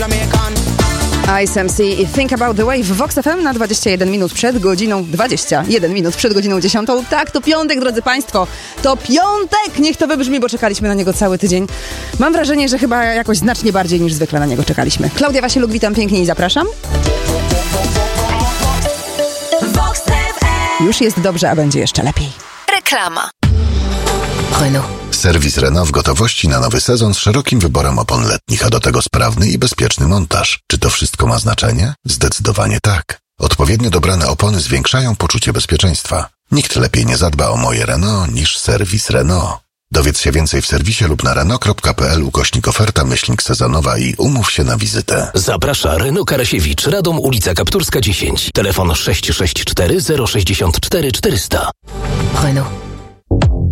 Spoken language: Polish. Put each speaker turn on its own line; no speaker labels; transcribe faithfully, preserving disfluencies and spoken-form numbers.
Ice M C i Think About The Way w Vox F M na dwadzieścia jeden minut przed godziną, dwadzieścia jeden minut przed godziną dziesiątą. Tak, to piątek, drodzy Państwo, to piątek! Niech to wybrzmi, bo czekaliśmy na niego cały tydzień. Mam wrażenie, że chyba jakoś znacznie bardziej niż zwykle na niego czekaliśmy. Klaudia Wasieluk, witam pięknie i zapraszam. Już jest dobrze, a będzie jeszcze lepiej.
Reklama.
Renault.
Serwis Renault w gotowości na nowy sezon z szerokim wyborem opon letnich, a do tego sprawny i bezpieczny montaż. Czy to wszystko ma znaczenie? Zdecydowanie tak. Odpowiednio dobrane opony zwiększają poczucie bezpieczeństwa. Nikt lepiej nie zadba o moje Renault niż serwis Renault. Dowiedz się więcej w serwisie lub na renault kropka p l ukośnik oferta myślnik sezonowa i umów się na wizytę.
Zaprasza Renault Karasiewicz, Radom, ulica Kapturska dziesięć. Telefon sześć sześć cztery zero sześć cztery czterysta.
Renault.